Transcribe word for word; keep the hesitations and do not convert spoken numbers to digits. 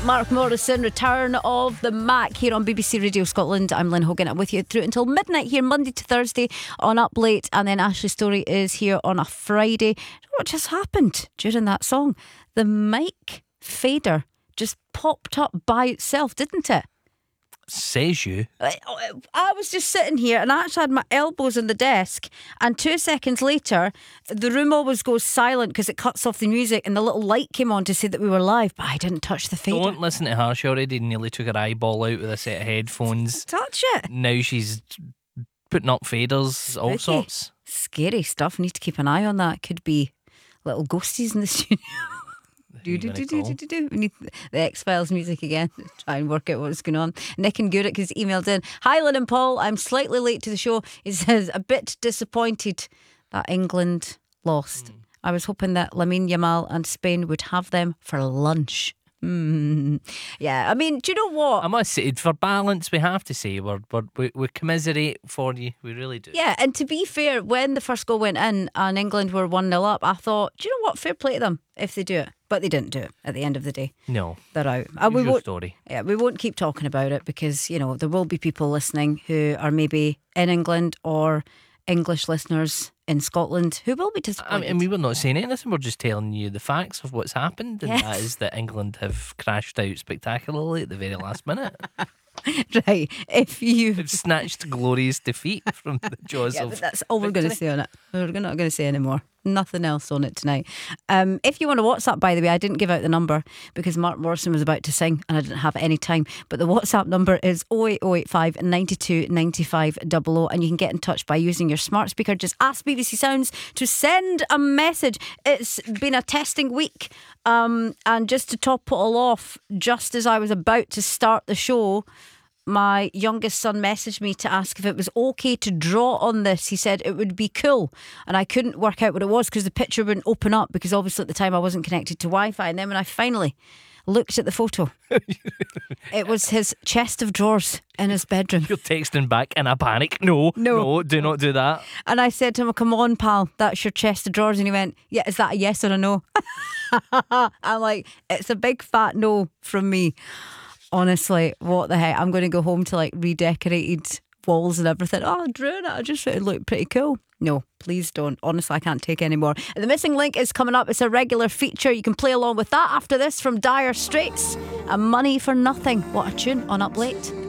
Mark Morrison, Return of the Mac here on B B C Radio Scotland. I'm Lynn Hogan. I'm with you through until midnight here, Monday to Thursday on Up Late. And then Ashley's Story is here on a Friday. What just happened during that song? The mic fader just popped up by itself, didn't it? Says you. I, I was just sitting here and I actually had my elbows on the desk, and two seconds later the room always goes silent because it cuts off the music, and the little light came on to say that we were live, but I didn't touch the fader. Don't listen to her. She already nearly took her eyeball out with a set of headphones. Touch it. Now she's putting up faders, all Spooky. sorts. Scary stuff. Need to keep an eye on that. Could be little ghosties in the studio. Do, do, do, do, do, do, do. We need the X-Files music again to try and work out what's going on. Nick and Gurek has emailed in. Hi Lynn and Paul, I'm slightly late to the show. He says, a bit disappointed that England lost. Mm. I was hoping that Lamine Yamal and Spain would have them for lunch. Mm. Yeah, I mean, do you know what? I must say, for balance, we have to say we're, we're, we we commiserate for you. We really do. Yeah, and to be fair, when the first goal went in and England were one nil up, I thought, do you know what? Fair play to them if they do it. But they didn't do it at the end of the day. No. They're out. And we your won't, story. Yeah, we won't keep talking about it because, you know, there will be people listening who are maybe in England or English listeners in Scotland who will be disappointed. I mean, we were not saying anything. We're just telling you the facts of what's happened, and Yes. that is that England have crashed out spectacularly at the very last minute. Right, if you... They've snatched glorious defeat from the jaws Yeah, of but that's all we're going to victory. say on it. We're not going to say any more. Nothing else on it tonight. Um, if you want to WhatsApp, by the way, I didn't give out the number because Mark Morrison was about to sing and I didn't have any time. But the WhatsApp number is oh eight oh eight five, nine two, nine five zero zero, and you can get in touch by using your smart speaker. Just ask B B C Sounds to send a message. It's been a testing week, um, and just to top it all off, just as I was about to start the show, my youngest son messaged me to ask if it was okay to draw on this. He said it would be cool, and I couldn't work out what it was because the picture wouldn't open up because obviously at the time I wasn't connected to Wi-Fi. And then when I finally looked at the photo, it was his chest of drawers in his bedroom. You're texting back in a panic. No, No. no, do not do that. And I said to him, come on pal, that's your chest of drawers. And he went, yeah, is that a yes or a no? I'm like, it's a big fat no from me. Honestly, what the heck? I'm going to go home to like redecorated walls and everything. Oh, I drew it. I just thought it looked pretty cool. No, please don't. Honestly, I can't take any more. The Missing Link is coming up. It's a regular feature. You can play along with that after this from Dire Straits and Money for Nothing. What a tune on Up Late.